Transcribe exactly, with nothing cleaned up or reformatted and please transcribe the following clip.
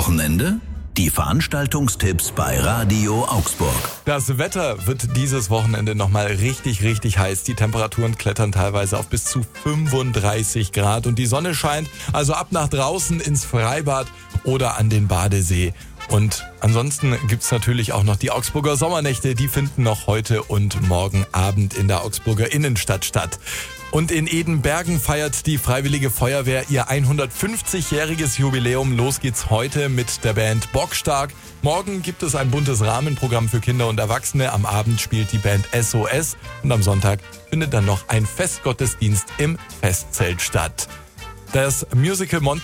Wochenende? Die Veranstaltungstipps bei Radio Augsburg. Das Wetter wird dieses Wochenende nochmal richtig, richtig heiß. Die Temperaturen klettern teilweise auf bis zu fünfunddreißig Grad und die Sonne scheint. Also ab nach draußen ins Freibad oder an den Badesee. Und ansonsten gibt's natürlich auch noch die Augsburger Sommernächte. Die finden noch heute und morgen Abend in der Augsburger Innenstadt statt. Und in Edenbergen feiert die Freiwillige Feuerwehr ihr hundertfünfzigjähriges Jubiläum. Los geht's heute mit der Band Bockstark. Morgen gibt es ein buntes Rahmenprogramm für Kinder und Erwachsene. Am Abend spielt die Band S O S und am Sonntag findet dann noch ein Festgottesdienst im Festzelt statt. Das Musical Monty